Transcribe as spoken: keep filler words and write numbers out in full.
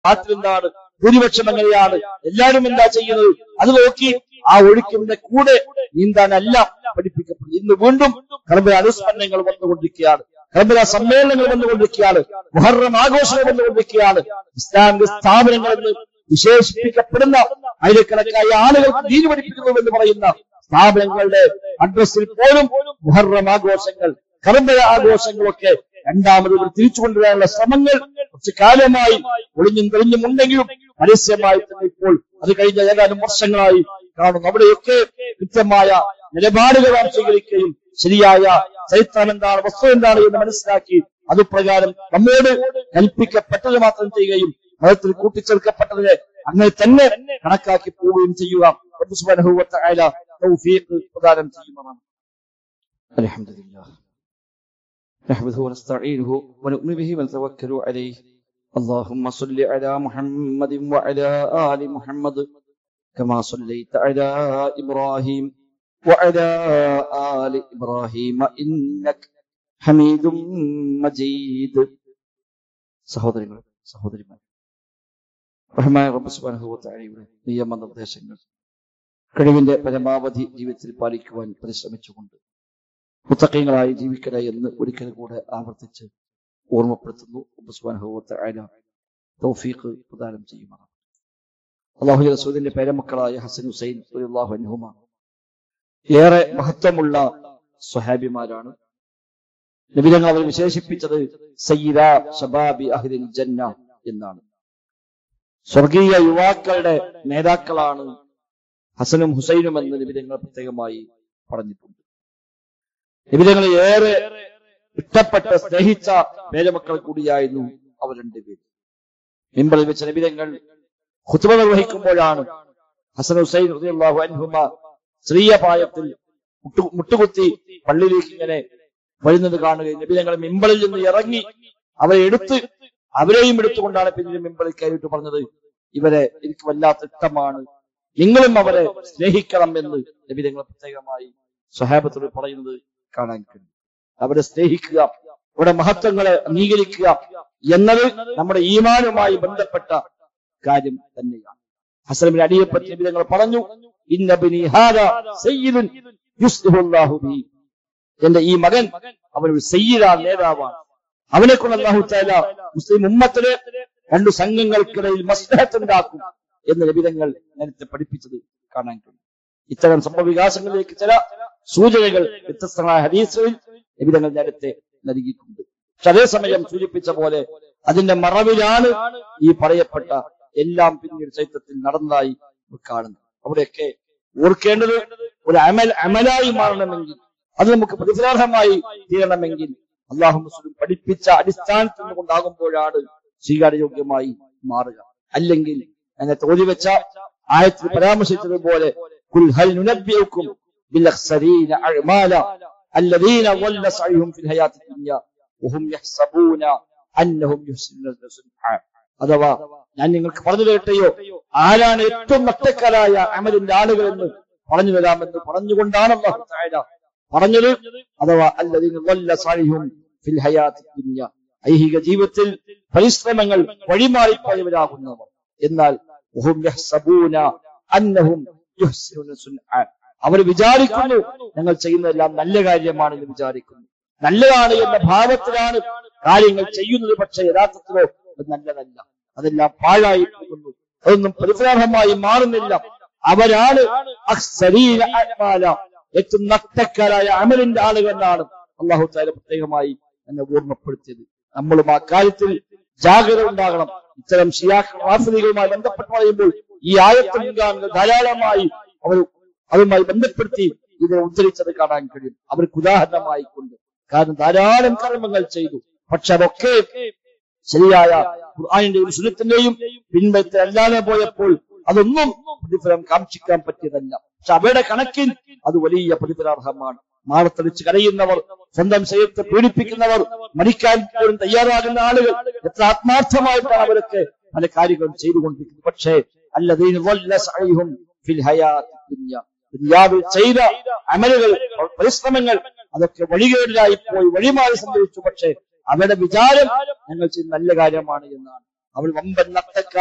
നാട്ടിൽ എന്താണ്, ഭൂരിപക്ഷം എങ്ങനെയാണ്, എല്ലാവരും എന്താ ചെയ്യുന്നത്, അത് നോക്കി ആ ഒഴുക്കിന്റെ കൂടെ നീന്താനല്ല പഠിപ്പിക്കപ്പെടുന്നത്. ഇന്ന് വീണ്ടും കർബല അനുസ്മരണങ്ങൾ വന്നുകൊണ്ടിരിക്കുകയാണ്, കർബല സമ്മേളനങ്ങൾ വന്നുകൊണ്ടിരിക്കുകയാണ്, മുഹറം ആഘോഷങ്ങൾ വന്നുകൊണ്ടിരിക്കുകയാണ്. ഇസ്ലാമിക സ്ഥാപനങ്ങൾ എന്ന് വിശേഷിപ്പിക്കപ്പെടുന്ന ആയിരക്കണക്കായ ആളുകൾക്ക് ദീൻ പഠിപ്പിക്കുന്നു എന്ന് പറയുന്ന സ്ഥാപനങ്ങളുടെ അഡ്രസ്സിൽ പോലും മുഹറം ആഘോഷങ്ങൾ, കർബല ആഘോഷങ്ങളൊക്കെ രണ്ടാമത് തിരിച്ചു കൊണ്ടുവരാനുള്ള ശ്രമങ്ങൾ കുറച്ചു കാലമായി ഒളിഞ്ഞും തെളിഞ്ഞും ഉണ്ടെങ്കിലും പരസ്യമായി തന്നെ ഇപ്പോൾ അത് കഴിഞ്ഞ ഏതാനും വർഷങ്ങളായി കാണുന്നു. അവിടെയൊക്കെ കൃത്യമായ നിലപാടുകൾ നാം സ്വീകരിക്കുകയും ശരിയായ ചരിത്രം എന്താണ്, വസ്തു എന്താണ് എന്ന് മനസ്സിലാക്കി അതുപ്രകാരം നമ്മോട് കൽപ്പിക്കപ്പെട്ടത് മാത്രം ചെയ്യുകയും മതത്തിൽ കൂട്ടിച്ചേർക്കപ്പെട്ടതിനെ അങ്ങനെ തന്നെ കണക്കാക്കി പോവുകയും ചെയ്യുക. റബ്ബ് സുബ്ഹാനഹു വ തആല തൗഫീഖ് പ്രദാനം ചെയ്യുന്നതാണ്. അൽഹംദുലില്ലാഹ് നഹ്മദുഹു വനസ്തഈനുഹു വനുഅ്മിനു ബിഹി വനതവക്കലു അലൈഹി. اللهم صل على محمد وعلى آل محمد كما صليت على إبراهيم وعلى آل إبراهيم إنك حميد مجيد. സഹോദരങ്ങളെ സഹോദരിമാരെ, റഹ്മാൻ റബ്ബ് സുബ്ഹാനഹു വ തആലയുടെ നിയമനിർദ്ദേശങ്ങൾ കഴിവിന്റെ പരമാവധി ജീവിതത്തിൽ പാലിക്കുവാൻ പരിശ്രമിച്ചുകൊണ്ട് മുത്തഖീങ്ങളായി ജീവിക്കണേ എന്ന് ഒരിക്കൽ കൂടെ ആവർത്തിച്ച് ഓർമ്മപ്പെടുത്തുന്നു. റബ്ബ് സുബ്ഹാനഹു വ തആല തൗഫീഖ് പ്രദാനം ചെയ്യുമാറാകട്ടെ. അല്ലാഹുവിന്റെ റസൂലിന്റെ പേരമക്കളായ ഹസൻ ഹുസൈൻ റളിയല്ലാഹു അൻഹുമ ഏറെ മഹത്വമുള്ള സ്വഹാബിമാരാണ്. നബി തങ്ങൾ അവരെ വിശേഷിപ്പിച്ചത് സയ്യിദ ശബാബി അഹ്ലിൽ ജന്ന എന്നാണ്. സ്വർഗീയ യുവാക്കളുടെ നേതാക്കളാണ് ഹസനും ഹുസൈനും എന്ന് നബി തങ്ങൾ പ്രത്യേകമായി പറഞ്ഞിട്ടുണ്ട്. നബി തങ്ങൾ ഏറെ ഇഷ്ടപ്പെട്ട സ്നേഹിച്ച പേരമക്കൾ കൂടിയായിരുന്നു അവർ രണ്ടുപേരും. മിമ്പറിൽ വെച്ച നബി തങ്ങൾ ഖുത്ബ നിർവഹിക്കുമ്പോഴാണ് ഹസൻ ഹുസൈൻ റളിയല്ലാഹു അൻഹുമ ചെറിയ പ്രായത്തിൽ മുട്ടു മുട്ടുകുത്തി പള്ളിയിലേക്ക് ഇങ്ങനെ വരുന്നത് കാണുകയും നബി തങ്ങൾ മിമ്പറിൽ നിന്ന് ഇറങ്ങി അവരെ എടുത്ത് അവരെയും എടുത്തുകൊണ്ടാണ് പിന്നീട് മിമ്പറിൽ കയറിയിട്ട് പറഞ്ഞത്, ഇവരെ എനിക്ക് വല്ലാത്ത ഇഷ്ടമാണ്, നിങ്ങളും അവരെ സ്നേഹിക്കണം എന്ന് നബി തങ്ങൾ പ്രത്യേകമായി സ്വഹാബത്തോട് പറയുന്നത് കാണാൻ കഴിയും. അവരെ സ്നേഹിക്കുക, അവരുടെ മഹത്വങ്ങളെ അംഗീകരിക്കുക എന്നത് നമ്മുടെ ഈമാനുമായി ബന്ധപ്പെട്ട കാര്യം തന്നെയാണ്. ഹസൻ ബിൻ അലിയെ പറ്റി നബി തങ്ങൾ പറഞ്ഞു, ഇന്ന ബിനി ഹാദാ സയ്യിദുൻ യുസ്ലിഹുല്ലാഹു ബി, എന്റെ ഈ മകൻ അവനൊരു സയ്യിദാണ്, നേതാവാണ്, അവനെ കൊണ്ട് അല്ലാഹു തആല മുസ്ലിം ഉമ്മത്തിലെ രണ്ടു സംഘങ്ങൾക്കിടയിൽ മസ്ലഹത്ത് ഉണ്ടാക്കും എന്ന് നബി തങ്ങൾ നേരത്തെ പഠിപ്പിച്ചത് കാണാൻ കഴിയും. ഇത്തരം സംഭവവികാസങ്ങളിലേക്ക് ചില സൂചനകൾ വ്യത്യസ്തമായ ഹദീസുകളിൽ നബി തങ്ങൾ നേരത്തെ നൽകിയിട്ടുണ്ട്. പക്ഷെ അതേസമയം സൂചിപ്പിച്ച പോലെ അതിന്റെ മറവിലാണ് ഈ പറയപ്പെട്ട എല്ലാം പിന്നീട് ചരിത്രത്തിൽ നടന്നതായി കാണുന്നത്. അവിടെയൊക്കെ ഓർക്കേണ്ടത് ഒരു അമൽ അമലായി മാറണമെങ്കിൽ, അത് നമുക്ക് പ്രതിഫലാർഹമായി തീരണമെങ്കിൽ അല്ലാഹു റസൂൽ പഠിപ്പിച്ച അടിസ്ഥാനത്തിൽ നിന്നുകൊണ്ടാകുമ്പോഴാണ് സ്വീകാര്യയോഗ്യമായി മാറുക. അല്ലെങ്കിൽ എന്നെ തോതി വെച്ച ആയത്തിൽ പരാമർശിച്ചതുപോലെ ഖുൽ ഹൽ നുനബ്ബിഉകും ബിൽ അഖ്സരീന അഅ്മാല الذين ضل سعيهم في الحياة الدنيا وهم يحسبون أنهم يحسنون صنعا. അഥവാ ഞാൻ നിങ്ങൾക്ക് പറഞ്ഞു തരട്ടെയോ ആരാണ് ഏറ്റവും നഷ്ടക്കാരായ അമലിന്റെ ആളുകൾ എന്ന് പറഞ്ഞു തരാമെന്ന് പറഞ്ഞുകൊണ്ടാണ് അല്ലാഹു തആല പറഞ്ഞത്. അഥവാ الذين ضل سعيهم في الحياة الدنيا, ഐഹിക ജീവിതത്തിൽ പരിശ്രമങ്ങൾ വഴിമാറിപ്പോയവരാകുന്നവർ. എന്നാൽ وهم يحسبون أنهم يحسنون صنعا, അവർ വിചാരിക്കുന്നു ഞങ്ങൾ ചെയ്യുന്നതെല്ലാം നല്ല കാര്യമാണെന്ന് വിചാരിക്കുന്നു, നല്ലതാണ് എന്ന ഭാവത്തിലാണ് കാര്യങ്ങൾ ചെയ്യുന്നത്. പക്ഷെ യഥാർത്ഥത്തിലോ അത് നല്ലതല്ല, അതെല്ലാം പാഴായി പോകുന്നു, അതൊന്നും പ്രതിഫലാർഹമായി മാറുന്നില്ല. അവരാണ് അഖ്സരീന അഅ്മാല, ഏറ്റവും നഷ്ടക്കാരായ അമലിന്റെ ആളുകൾ എന്നാണ് അല്ലാഹു തആല പ്രത്യേകമായി എന്നെ ഓർമ്മപ്പെടുത്തിയത്. നമ്മളും ആ കാര്യത്തിൽ ജാഗ്രത ഉണ്ടാകണം. ഇത്തരം ശിയാഖ് റാഫിദികളുമായി ബന്ധപ്പെട്ട് പറയുമ്പോൾ ഈ ആയത്തിൽ ധാരാളമായി അവർ അതുമായി ബന്ധപ്പെടുത്തി ഇതിനെ ഉദ്ധരിച്ചത് കാണാൻ കഴിയും. അവർക്ക് ഉദാഹരണമായി കൊണ്ട്, കാരണം ധാരാളം കർമ്മങ്ങൾ ചെയ്തു, പക്ഷെ അതൊക്കെ ശരിയായ ഖുർആനിന്റെയും സുന്നത്തിന്റെയും പിൻബലത്തിൽ അല്ലാതെ പോയപ്പോൾ അതൊന്നും പ്രതിഫലം കാക്ഷിക്കാൻ പറ്റിയതല്ല. പക്ഷെ അവയുടെ കണക്കിൽ അത് വലിയ പ്രതിഫലാർഹമാണ്. മാറത്തടിച്ച് കരയുന്നവർ, സ്വന്തം ശരീരത്തെ പീഡിപ്പിക്കുന്നവർ, മരിക്കാൻ പോലും തയ്യാറാകുന്ന ആളുകൾ, എത്ര ആത്മാർത്ഥമായിട്ടാണ് അവരൊക്കെ പല കാര്യങ്ങളും ചെയ്തുകൊണ്ടിരിക്കുന്നത്. പക്ഷേ അല്ലദീന ളല്ല സഅയ്ഹും ഫിൽ ഹയാത്തി ദുനിയ, ദുനിയാവിൽ ചെയ്ത അമലുകൾ, പരിശ്രമങ്ങൾ അതൊക്കെ വഴികേടിലായി പോയി, വഴിമാറി സംഭവിച്ചു. പക്ഷേ അവരുടെ വിചാരം ഞങ്ങൾ ചെയ്യുന്ന നല്ല കാര്യമാണ് എന്നാണ്. അവൾ വമ്പൻ നട്ടക്ക